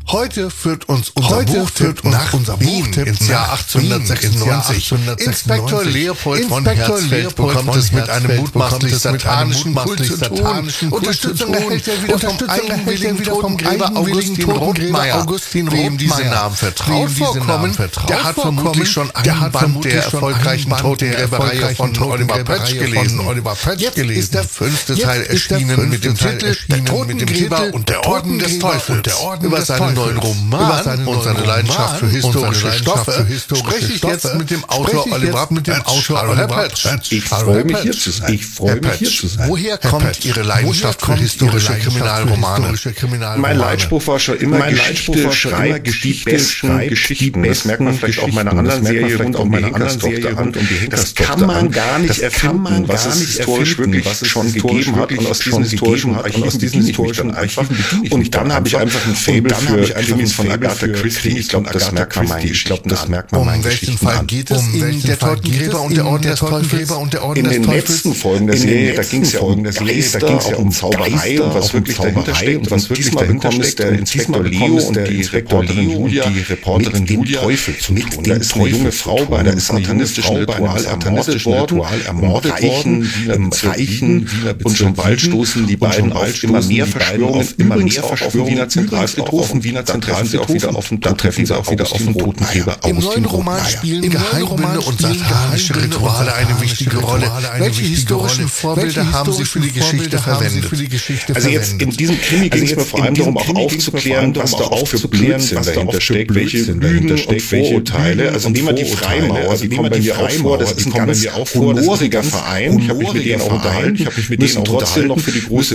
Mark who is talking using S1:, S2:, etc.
S1: Heute führt uns unser Buchtipp nach Wien ins Jahr 1896. Inspektor Leopold von Herzfeld bekommt es mit einem mutmaßlich satanischen Kult zu tun. Unterstützung erhält er wieder vom eigenwilligen Totengräber Augustin Rothmeier, wem diese Namen vertraut vorkommen. Der hat vermutlich schon einen Band der erfolgreichen Totengräberei von Oliver Pötzsch gelesen. Jetzt ist der 5. Teil erschienen mit dem Titel Der Totengräber und der Orden des Teufels. Über seinen neuen Roman und seine Leidenschaft für historische Stoffe spreche ich jetzt mit dem Autor Oliver Pötzsch. Hallo Herr Pötzsch.
S2: Ich freue mich hier zu sein.
S1: Woher kommt Ihre Leidenschaft für historische Kriminalromane?
S2: Mein Leitspruch war schon immer, Geschichte schreibt die besten Geschichten. Das merkt man vielleicht auch meiner anderen Serie rund um die Henkerstochter an. Das kann man gar nicht erfinden, was es historisch wirklich schon gegeben hat. Und aus diesen historischen Archiven bediene ich mich dann einfach. Und dann habe ich einfach ein Faible für Krimis von Agatha Christie. Ich glaube, das merkt man meinen Geschichten an.
S1: Um welchen Fall geht es in der Totengräber und der Orden des Teufels?
S2: In den letzten Folgen der Serie, da ging es ja um Geister, auch um Zauberei und was wirklich dahinter steckt. Und was diesmal bekommt es der Inspektor Leo und die Reporterin Julia mit dem Teufel zu tun. Da ist eine junge Frau bei einem satanistischen Ritual ermordet worden, Reichen und schon bald stoßen die beiden auf immer mehr Verschwörungen, übrigens auch auf dem Wiener Zentralfriedhof. Dann treffen sie auch wieder auf den Totengräber
S1: Im neuen Roman spielen Geheimbünde und satanische Rituale eine wichtige Rolle. Welche historischen Vorbilder haben Sie für die Geschichte verwendet?
S2: Also jetzt in diesem Krimi ging es mir vor allem darum, auch aufzuklären, was da auch für Blödsinn dahinter steckt, welche Lügen und Vorurteile. Also nehmen wir die Freimaurer, die kommen bei mir auch vor, das ist ein ganz honoriger Verein. Ich habe mich mit denen auch unterhalten, müssen trotzdem noch für die große